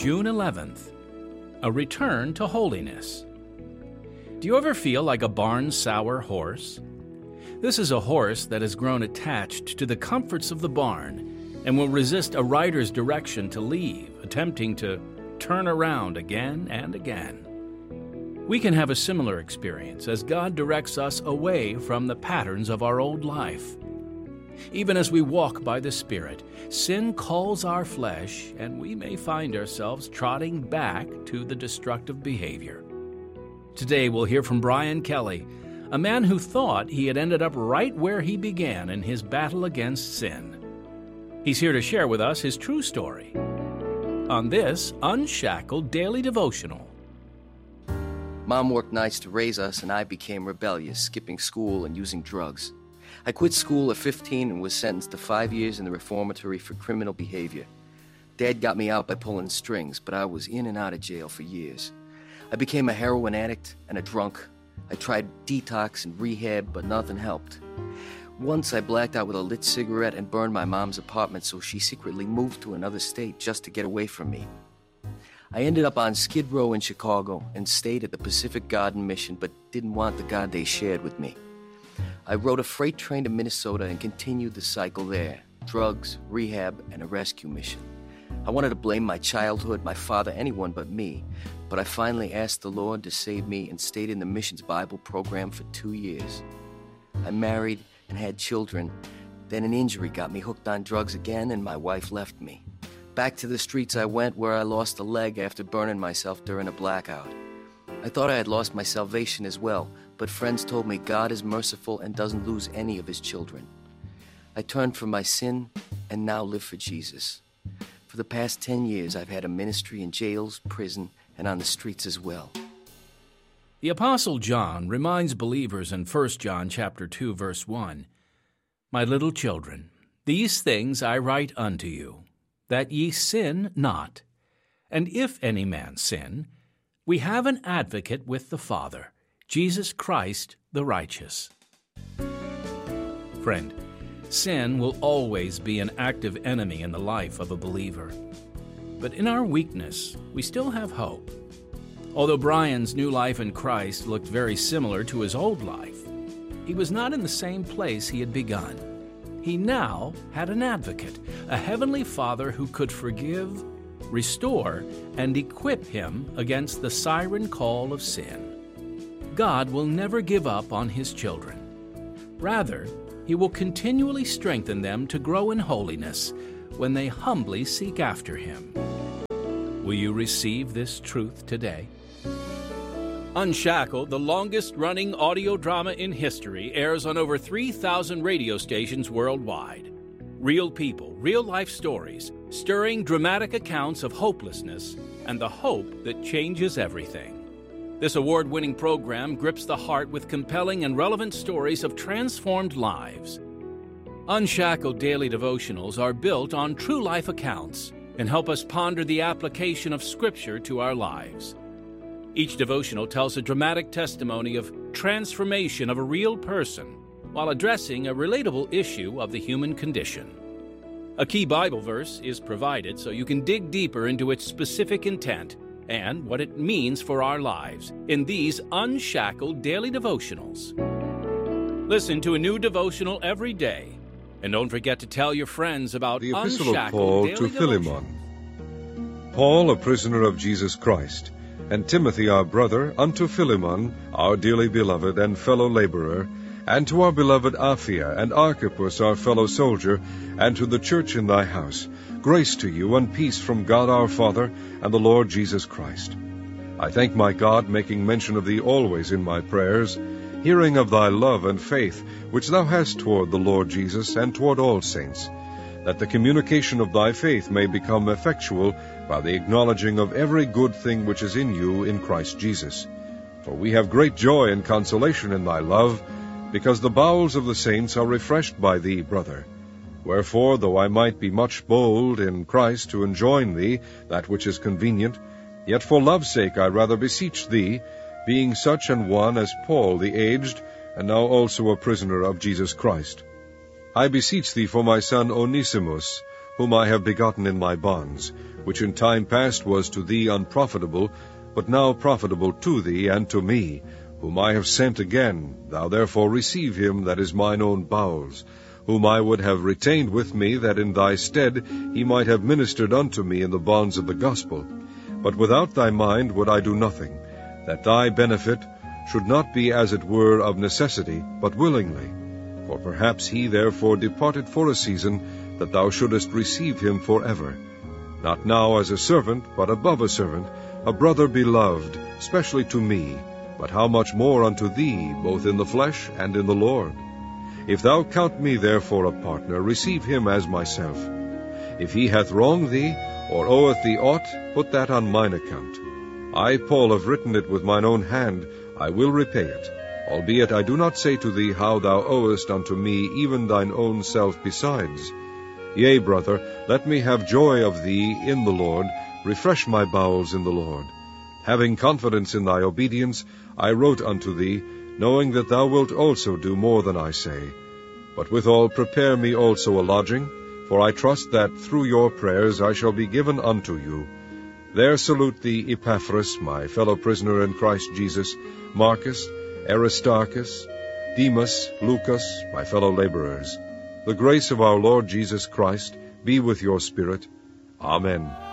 June 11th, a return to holiness. Do you ever feel like a barn-sour horse? This is a horse that has grown attached to the comforts of the barn and will resist a rider's direction to leave, attempting to turn around again and again. We can have a similar experience as God directs us away from the patterns of our old life. Even as we walk by the Spirit, sin calls our flesh, and we may find ourselves trotting back to the destructive behavior. Today we'll hear from Brian Kelly, a man who thought he had ended up right where he began in his battle against sin. He's here to share with us his true story on this Unshackled Daily Devotional. Mom worked nights to raise us, and I became rebellious, skipping school and using drugs. I quit school at 15 and was sentenced to 5 years in the reformatory for criminal behavior. Dad got me out by pulling strings, but I was in and out of jail for years. I became a heroin addict and a drunk. I tried detox and rehab, but nothing helped. Once I blacked out with a lit cigarette and burned my mom's apartment, so she secretly moved to another state just to get away from me. I ended up on Skid Row in Chicago and stayed at the Pacific Garden Mission, but didn't want the God they shared with me. I rode a freight train to Minnesota and continued the cycle there: drugs, rehab, and a rescue mission. I wanted to blame my childhood, my father, anyone but me, but I finally asked the Lord to save me and stayed in the mission's Bible program for 2 years. I married and had children. Then an injury got me hooked on drugs again, and my wife left me. Back to the streets I went, where I lost a leg after burning myself during a blackout. I thought I had lost my salvation as well, but friends told me God is merciful and doesn't lose any of his children. I turned from my sin and now live for Jesus. For the past 10 years, I've had a ministry in jails, prison, and on the streets as well. The Apostle John reminds believers in 1 John chapter 2, verse 1, "My little children, these things I write unto you, that ye sin not. And if any man sin, we have an advocate with the Father, Jesus Christ the righteous." Friend, sin will always be an active enemy in the life of a believer. But in our weakness, we still have hope. Although Brian's new life in Christ looked very similar to his old life, he was not in the same place he had begun. He now had an advocate, a heavenly Father who could forgive, restore, and equip him against the siren call of sin. God will never give up on his children. Rather, he will continually strengthen them to grow in holiness when they humbly seek after him. Will you receive this truth today? Unshackled, the longest-running audio drama in history, airs on over 3,000 radio stations worldwide. Real people, real-life stories, stirring dramatic accounts of hopelessness and the hope that changes everything. This award-winning program grips the heart with compelling and relevant stories of transformed lives. Unshackled Daily Devotionals are built on true-life accounts and help us ponder the application of Scripture to our lives. Each devotional tells a dramatic testimony of transformation of a real person while addressing a relatable issue of the human condition. A key Bible verse is provided so you can dig deeper into its specific intent and what it means for our lives in these Unshackled Daily Devotionals. Listen to a new devotional every day, and don't forget to tell your friends about The Epistle of Unshackled Paul Daily to Devotionals. Philemon. Paul, a prisoner of Jesus Christ, and Timothy our brother, unto Philemon, our dearly beloved and fellow laborer, and to our beloved Apphia and Archippus our fellow soldier, and to the church in thy house, grace to you and peace from God our Father and the Lord Jesus Christ. I thank my God, making mention of thee always in my prayers, hearing of thy love and faith, which thou hast toward the Lord Jesus and toward all saints, that the communication of thy faith may become effectual by the acknowledging of every good thing which is in you in Christ Jesus. For we have great joy and consolation in thy love, because the bowels of the saints are refreshed by thee, brother. Wherefore, though I might be much bold in Christ to enjoin thee that which is convenient, yet for love's sake I rather beseech thee, being such an one as Paul the aged, and now also a prisoner of Jesus Christ. I beseech thee for my son Onesimus, whom I have begotten in my bonds, which in time past was to thee unprofitable, but now profitable to thee and to me, whom I have sent again. Thou therefore receive him that is mine own bowels, whom I would have retained with me, that in thy stead he might have ministered unto me in the bonds of the gospel. But without thy mind would I do nothing, that thy benefit should not be as it were of necessity, but willingly. For perhaps he therefore departed for a season, that thou shouldest receive him forever. Not now as a servant, but above a servant, a brother beloved, specially to me, but how much more unto thee, both in the flesh and in the Lord. If thou count me therefore a partner, receive him as myself. If he hath wronged thee, or oweth thee aught, put that on mine account. I, Paul, have written it with mine own hand, I will repay it. Albeit I do not say to thee how thou owest unto me even thine own self besides. Yea, brother, let me have joy of thee in the Lord, refresh my bowels in the Lord. Having confidence in thy obedience, I wrote unto thee, knowing that thou wilt also do more than I say. But withal prepare me also a lodging, for I trust that through your prayers I shall be given unto you. There salute thee Epaphras, my fellow prisoner in Christ Jesus, Marcus, Aristarchus, Demas, Lucas, my fellow laborers. The grace of our Lord Jesus Christ be with your spirit. Amen.